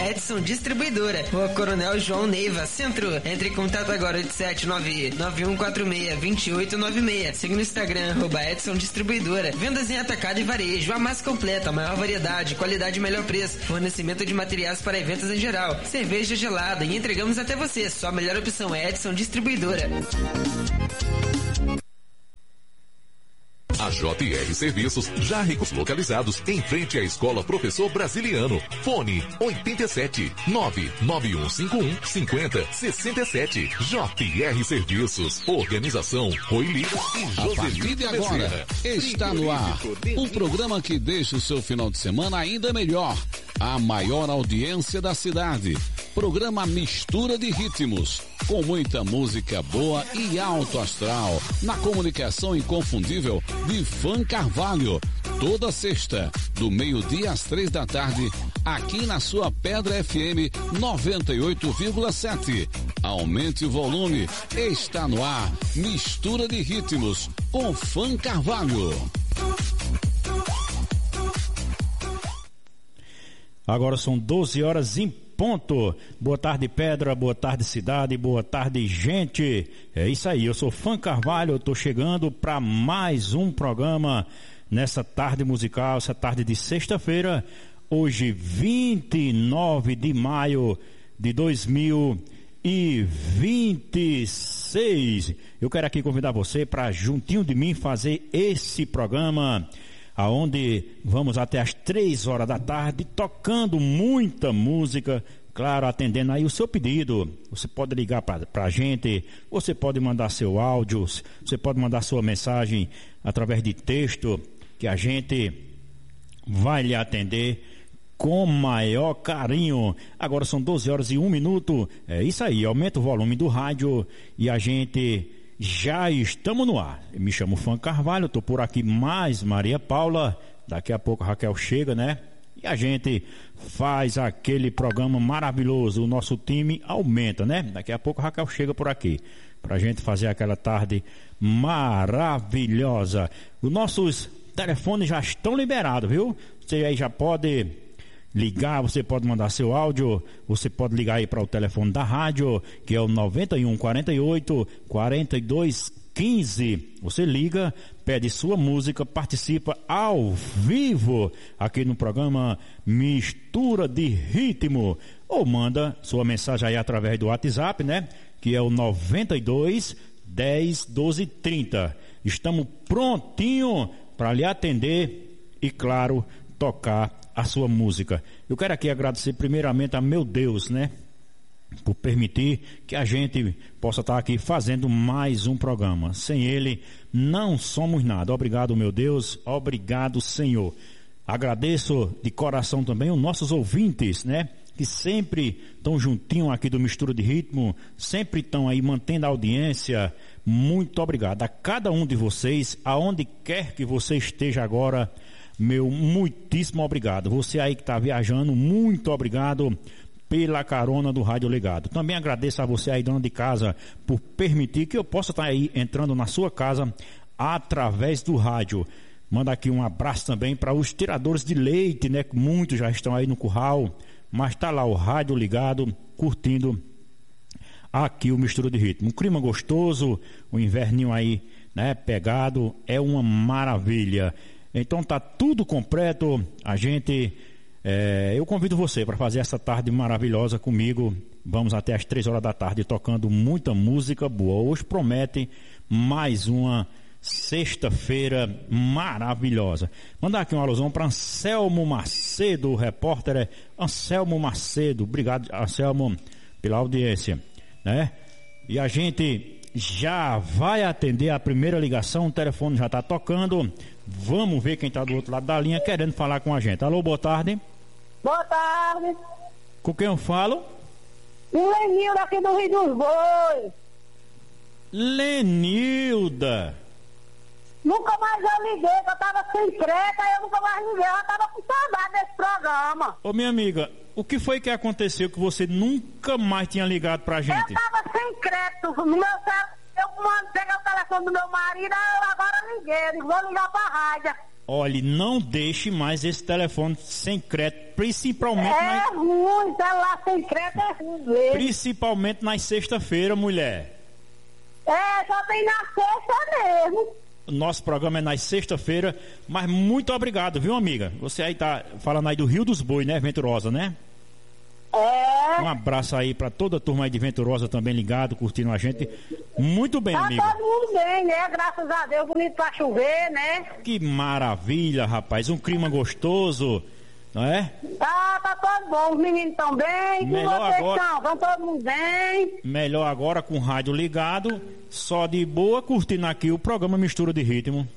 Edson Distribuidora. Rua Coronel João Neiva, Centro. Entre em contato agora, 87991462896. Siga no Instagram, @Edson Distribuidora. Vendas em atacado e varejo, a mais completa, a maior variedade, qualidade e melhor preço. Fornecimento de materiais para eventos em geral. Cerveja gelada e entregamos até você. Sua melhor opção é Edson Distribuidora. A JR Serviços, já ricos localizados em frente à Escola Professor Brasiliano. Fone 87 99151 5067. JR Serviços. Organização Rui Lira e A partir de agora, está no ar um programa que deixa o seu final de semana ainda melhor. A maior audiência da cidade. Programa Mistura de Ritmos, com muita música boa e alto astral, na comunicação inconfundível de Fan Carvalho, toda sexta, do meio-dia às 3 da tarde, aqui na sua Pedra FM 98,7. Aumente o volume, está no ar, Mistura de Ritmos, com Fan Carvalho. Agora são 12 horas em ponto. Boa tarde, Pedra, boa tarde, cidade, boa tarde, gente. É isso aí, eu sou Fan Carvalho, eu tô chegando para mais um programa nessa tarde musical, essa tarde de sexta-feira, hoje 29 de maio de 2026. Eu quero aqui convidar você para juntinho de mim fazer esse programa, aonde vamos até às 3 horas da tarde, tocando muita música, claro, atendendo aí o seu pedido. Você pode ligar para a gente, você pode mandar seu áudio, você pode mandar sua mensagem através de texto, que a gente vai lhe atender com maior carinho. Agora são 12 horas e 1 minuto, é isso aí, aumenta o volume do rádio e a gente já estamos no ar. Eu me chamo Fan Carvalho, estou por aqui mais Maria Paula, daqui a pouco a Raquel chega, né? E a gente faz aquele programa maravilhoso, o nosso time aumenta, né? Daqui a pouco a Raquel chega por aqui, pra gente fazer aquela tarde maravilhosa. Os nossos telefones já estão liberados, viu? Você aí já pode ligar, você pode mandar seu áudio, você pode ligar aí para o telefone da rádio, que é o 9148-4215. Você liga, pede sua música, participa ao vivo aqui no programa Mistura de Ritmo, ou manda sua mensagem aí através do WhatsApp, né? Que é o 92 10 12 30. Estamos prontinho para lhe atender e, claro, tocar a sua música. Eu quero aqui agradecer primeiramente a meu Deus, né? Por permitir que a gente possa estar aqui fazendo mais um programa. Sem Ele, não somos nada. Obrigado, meu Deus. Obrigado, Senhor. Agradeço de coração também os nossos ouvintes, né? Que sempre estão juntinho aqui do Mistura de Ritmo, sempre estão aí mantendo a audiência. Muito obrigado a cada um de vocês, aonde quer que você esteja agora. Meu muitíssimo obrigado. Você aí que está viajando, muito obrigado pela carona do Rádio Ligado. Também agradeço a você aí, dona de casa, por permitir que eu possa estar aí entrando na sua casa através do rádio. Manda aqui um abraço também para os tiradores de leite, né? Muitos já estão aí no curral, mas está lá o rádio ligado, curtindo aqui o Mistura de Ritmo. Um clima gostoso, o inverninho aí, né? Pegado, é uma maravilha. Então tá tudo completo, a gente, eu convido você para fazer essa tarde maravilhosa comigo. Vamos até às 3 horas da tarde tocando muita música boa. Hoje promete mais uma sexta-feira maravilhosa. Mandar aqui uma alusão para Anselmo Macedo, o repórter Anselmo Macedo. Obrigado, Anselmo, pela audiência, né? E a gente já vai atender a primeira ligação, o telefone já está tocando. Vamos ver quem está do outro lado da linha querendo falar com a gente. Alô, boa tarde. Boa tarde. Com quem eu falo? Lenilda aqui do Rio dos Bois. Lenilda. Nunca mais eu liguei, que eu tava sem crédito, aí eu nunca mais liguei, eu tava com saudade desse programa. Ô, minha amiga, o que foi que aconteceu que você nunca mais tinha ligado pra gente? Eu tava sem crédito no meu celular, eu peguei o telefone do meu marido, aí eu agora liguei, eu vou ligar pra rádio. Olhe, não deixe mais esse telefone sem crédito, principalmente ruim, celular sem crédito é ruim mesmo. Principalmente nas sexta-feira, mulher. Só tem na sexta mesmo. Nosso programa é nas sexta-feira, mas muito obrigado, viu, amiga? Você aí tá falando aí do Rio dos Bois, né, Venturosa, né? Um abraço aí pra toda a turma aí de Venturosa também ligado, curtindo a gente. Muito bem, amiga. Tá todo mundo bem, né? Graças a Deus, bonito pra chover, né? Que maravilha, rapaz. Um clima gostoso, não é? Tá todo bom. Os meninos estão bem. Melhor vocês agora. Estão todo mundo bem. Melhor agora com o rádio ligado, só de boa, curtindo aqui o programa Mistura de Ritmo.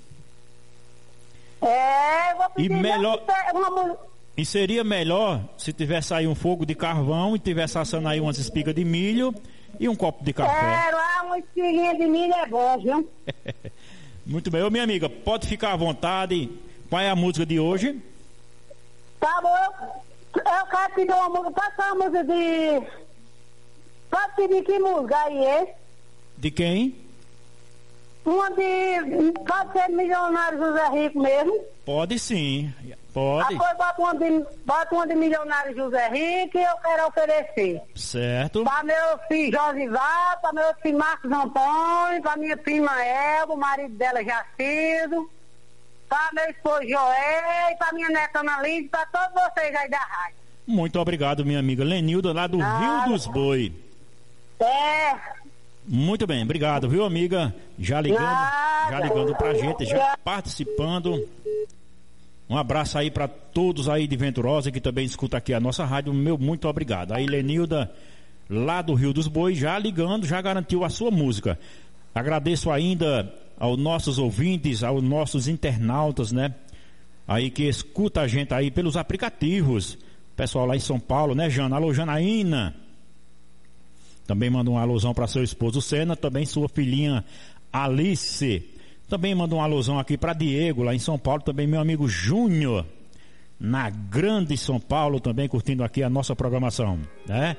Eu vou pedir melhor... uma... E seria melhor se tivesse aí um fogo de carvão e tivesse assando aí umas espigas de milho e um copo de café. Uma espiguinha de milho é bom, viu? Muito bem. Ô, minha amiga, pode ficar à vontade. Qual é a música de hoje? Tá bom. Eu quero pedir uma música. Pode ser uma música de... Pode pedir que música aí é? De quem? Uma de... Pode ser Milionário José Rico mesmo? Pode sim. Pode. Depois bota uma de Milionário José Rico e eu quero oferecer. Certo. Para meu filho Josival, para meu filho Marcos Antônio, para minha prima Elba, o marido dela Jacido, para meu esposo Joé, para minha neta Ana Lívia, para todos vocês aí da rádio. Muito obrigado, minha amiga Lenilda, lá do Rio dos Bois. Muito bem, obrigado, viu, amiga? Já ligando pra gente, já participando. Um abraço aí para todos aí de Venturosa que também escuta aqui a nossa rádio. Meu muito obrigado. Aí Lenilda, lá do Rio dos Bois, já ligando, já garantiu a sua música. Agradeço ainda aos nossos ouvintes, aos nossos internautas, né? Aí que escuta a gente aí pelos aplicativos. Pessoal lá em São Paulo, né, Jana? Alô, Janaína. Também manda um alôzão para seu esposo Sena, também sua filhinha Alice. Também manda um alôzão aqui para Diego, lá em São Paulo. Também meu amigo Júnior, na Grande São Paulo, também curtindo aqui a nossa programação, né?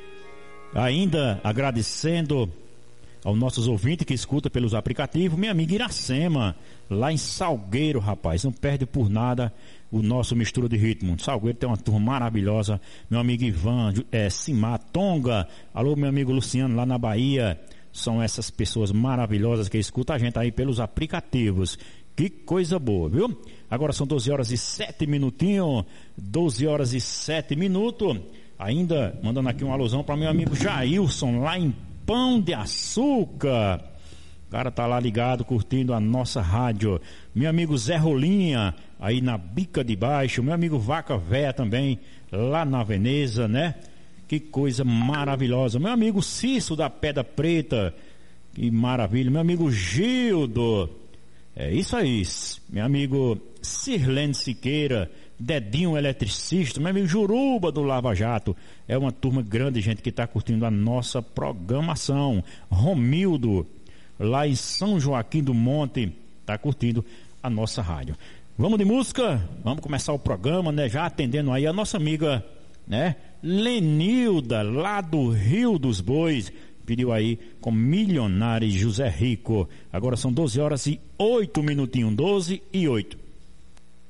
Ainda agradecendo aos nossos ouvintes que escutam pelos aplicativos. Minha amiga Iracema, lá em Salgueiro, rapaz. Não perde por nada o nosso Mistura de Ritmo. Salgueiro tem uma turma maravilhosa. Meu amigo Ivan, Simar, Tonga. Alô, meu amigo Luciano, lá na Bahia. São essas pessoas maravilhosas que escutam a gente aí pelos aplicativos. Que coisa boa, viu? Agora são 12 horas e 7 minutinhos. 12 horas e 7 minutos. Ainda mandando aqui um alusão para meu amigo Jailson, lá em Pão de Açúcar. O cara tá lá ligado, curtindo a nossa rádio. Meu amigo Zé Rolinha, aí na Bica de Baixo. Meu amigo Vaca Véia também, lá na Veneza, né? Que coisa maravilhosa. Meu amigo Cício da Pedra Preta, que maravilha. Meu amigo Gildo, é isso aí. Meu amigo Sirlene Siqueira, Dedinho Eletricista, meu amigo Juruba do Lava Jato. É uma turma grande, gente, que está curtindo a nossa programação. Romildo, lá em São Joaquim do Monte, está curtindo a nossa rádio. Vamos de música? Vamos começar o programa, né? Já atendendo aí a nossa amiga, né? Lenilda, lá do Rio dos Bois, pediu aí com Milionário José Rico. Agora são 12 horas e 8 minutinhos, 12 e 8.